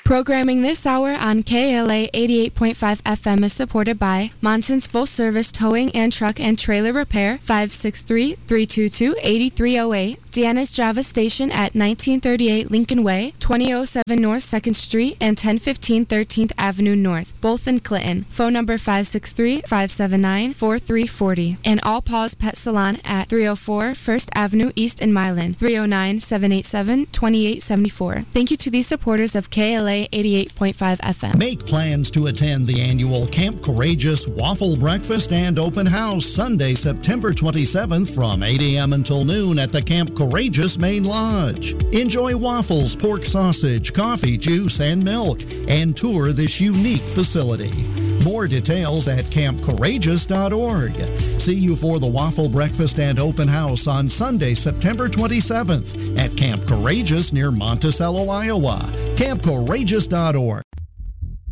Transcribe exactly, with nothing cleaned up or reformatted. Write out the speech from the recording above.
Programming this hour on K L A eighty-eight point five F M is supported by Monson's Full Service Towing and Truck and Trailer Repair, five six three, three two two, eight three zero eight. Deanna's Java Station at nineteen thirty-eight Lincoln Way, twenty oh seven North second Street, and ten fifteen thirteenth Avenue North, both in Clinton. Phone number five six three, five seven nine, four three four zero. And All Paws Pet Salon at three oh four First Avenue East in Milan, three oh nine, seven eight seven, two eight seven four. Thank you to these supporters of K L A eighty-eight point five F M. Make plans to attend the annual Camp Courageous Waffle Breakfast and Open House Sunday, September twenty-seventh from eight a.m. until noon at the Camp Courageous Main Lodge. Enjoy waffles, pork sausage, coffee, juice, and milk, and tour this unique facility. More details at camp courageous dot org. See you for the Waffle Breakfast and Open House on Sunday, September twenty-seventh at Camp Courageous near Monticello, Iowa. camp courageous dot org.